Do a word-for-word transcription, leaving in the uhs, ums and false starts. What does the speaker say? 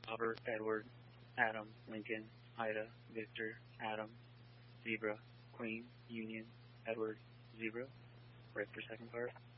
Robert, Edward, Adam, Lincoln, Ida, Victor, Adam, Zebra, Queen, Union, Edward, Zebra. Right for second part.